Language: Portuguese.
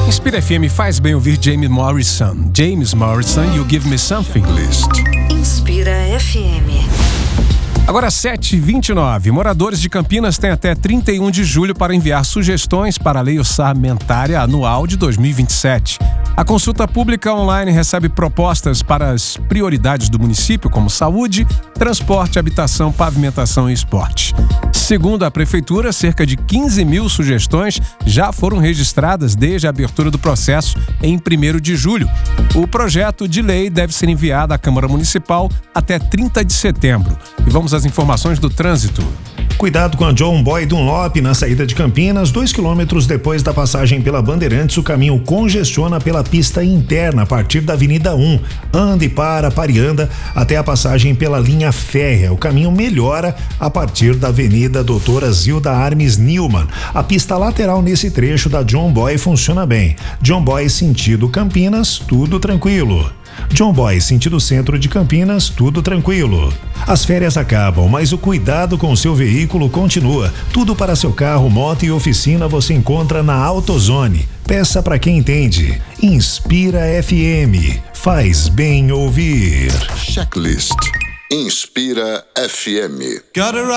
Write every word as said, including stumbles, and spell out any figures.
Inspira F M faz bem ouvir James Morrison. James Morrison, You Give Me Something. List. Inspira F M. Agora sete e vinte e nove. Moradores de Campinas têm até trinta e um de julho para enviar sugestões para a Lei Orçamentária Anual de dois mil e vinte e sete. A consulta pública online recebe propostas para as prioridades do município, como saúde, transporte, habitação, pavimentação e esporte. Segundo a Prefeitura, cerca de quinze mil sugestões já foram registradas desde a abertura do processo em primeiro de julho. O projeto de lei deve ser enviado à Câmara Municipal até trinta de setembro. E vamos às informações do trânsito. Cuidado com a John Boy Dunlop na saída de Campinas. Dois quilômetros depois da passagem pela Bandeirantes, o caminho congestiona pela pista interna a partir da Avenida um. Anda e para, pare e anda até a passagem pela linha férrea. O caminho melhora a partir da Avenida Doutora Zilda Armes Newman. A pista lateral nesse trecho da John Boy funciona bem. John Boy sentido Campinas, tudo tranquilo. John Boy, sentido centro de Campinas, tudo tranquilo. As férias acabam, mas o cuidado com o seu veículo continua. Tudo para seu carro, moto e oficina você encontra na AutoZone. Peça para quem entende. Inspira F M. Faz bem ouvir. Checklist. Inspira F M.